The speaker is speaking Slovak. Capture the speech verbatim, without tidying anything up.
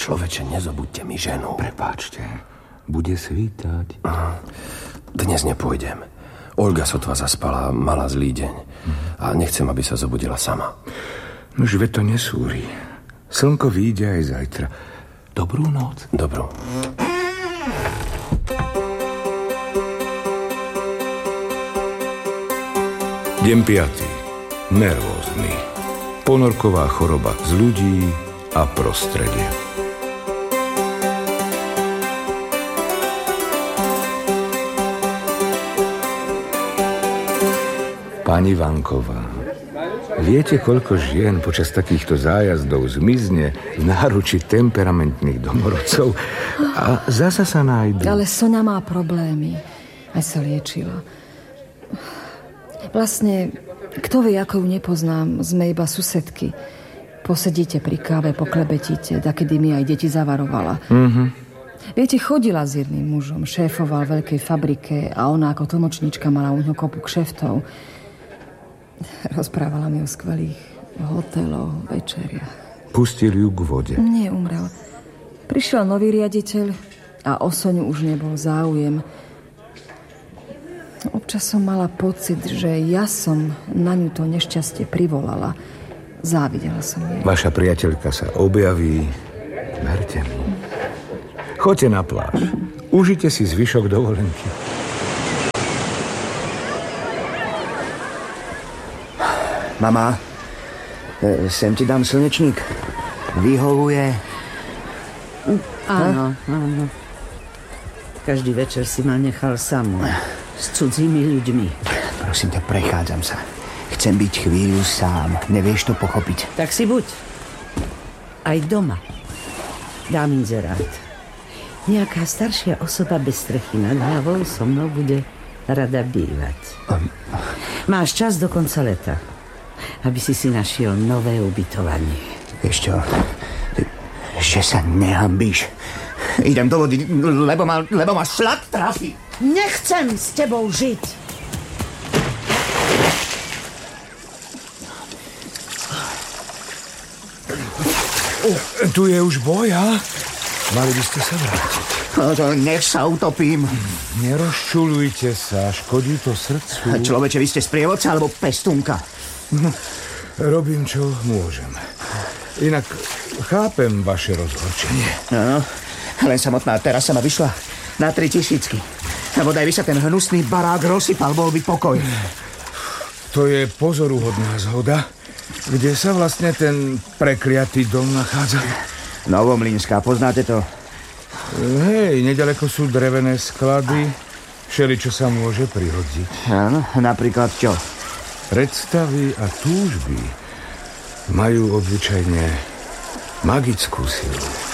Človeče, nezobuďte mi ženu. Prepáčte, bude svítať. Dnes nepôjdem. Olga sotva zaspala, mala zlý deň. A nechcem, aby sa zobudila sama. Nož veď to nesúri. Slnko vyjde aj zajtra. Dobrú noc. Dobrú. Deň piatý. Nervózny. Ponorková choroba z ľudí a prostredie. Pani Vanková, viete, koľko žien počas takýchto zájazdov zmizne v náruči temperamentných domorodcov a zasa sa nájdu? Ale Soňa má problémy. Aj sa liečila. Vlastne, kto vie, ako ju nepoznám, sme iba susedky. Posedíte pri káve, poklebetíte, dakedy mi aj deti zavarovala. Mhm. Viete, chodila s jedným mužom, šéfoval v veľkej fabrike a ona ako tlmočníčka mala u ňo kopu kšeftov. Rozprávala mi o skvelých hoteloch, večeriach. Pustil ju k vode. Nie, umrel. Prišiel nový riaditeľ a o Soňu už nebol záujem. Občas som mala pocit, že ja som na ňu to nešťastie privolala. Závidela som jej. Vaša priateľka sa objaví. Verte mi. Choďte na pláž. Užite si zvyšok dovolenky. Mama, sem ti dám slnečník. Vyhovuje? Áno, áno. Každý večer si ma nechal samú. S cudzými ľuďmi. Prosím ťa, prechádzam sa. Chcem byť chvíľu sám. Nevieš to pochopiť? Tak si buď. Aj doma. Dám inzerát. Nejaká staršia osoba bez strechy nad hlavou so mnou bude rada bývať. Um. Máš čas do konca leta, aby si si našiel nové ubytovanie. Vieš čo? Že sa nehambíš. Idem do vody, lebo ma, lebo ma šlak trafi. Nechcem s tebou žiť. Tu je už boj, a? Mali by ste sa vrátiť. No to nech sa utopím. Nerozčuľujte sa, škodí to srdcu. Človeče, vy ste sprievodca alebo pestúnka? Robím, čo môžem. Inak chápem vaše rozhorčenie. No, len samotná terasa ma vyšla na tri tisícky. A bodaj by sa ten hnusný barák rozsypal, bol by pokoj. To je pozoruhodná zhoda. Kde sa vlastne ten prekliatý dom nachádza? Novomlýnská, poznáte to? Hej, nedaleko sú drevené sklady. Všeličo sa môže prihodiť. Áno, napríklad čo? Predstavy a túžby majú obyčajne magickú silu.